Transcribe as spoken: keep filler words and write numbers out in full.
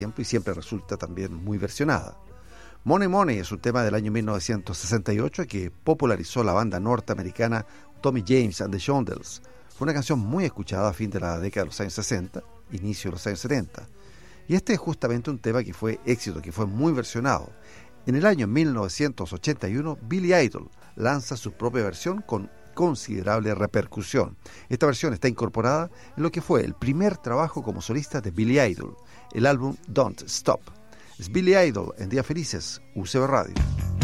tiempo y siempre resulta también muy versionada. Money Money es un tema del año mil novecientos sesenta y ocho que popularizó la banda norteamericana Tommy James and the Shondells. Fue una canción muy escuchada a fin de la década de los años sesenta, inicio de los años setenta. Y este es justamente un tema que fue éxito, que fue muy versionado. En el año mil novecientos ochenta y uno, Billy Idol lanza su propia versión con considerable repercusión. Esta versión está incorporada en lo que fue el primer trabajo como solista de Billy Idol, el álbum Don't Stop. Es Billy Idol en Días Felices, U C B Radio.